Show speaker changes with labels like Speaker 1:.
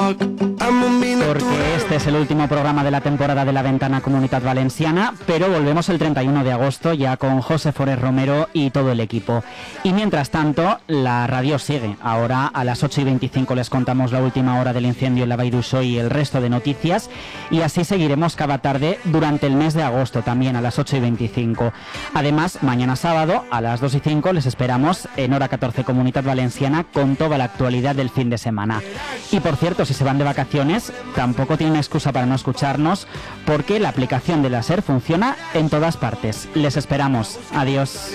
Speaker 1: Porque este es el último programa de la temporada de La Ventana Comunitat Valenciana, pero volvemos el 31 de agosto ya con José Forés Romero y todo el equipo. Y mientras tanto, la radio sigue. Ahora a las 8:25 les contamos la última hora del incendio en la Vall d'Uixó y el resto de noticias, y así seguiremos cada tarde durante el mes de agosto, también a las 8:25. Además, mañana sábado a las 2:05 les esperamos en Hora 14 Comunitat Valenciana con toda la actualidad del fin de semana. Y por cierto, si se van de vacaciones, tampoco tienen excusa para no escucharnos, porque la aplicación de la SER funciona en todas partes. Les esperamos. Adiós.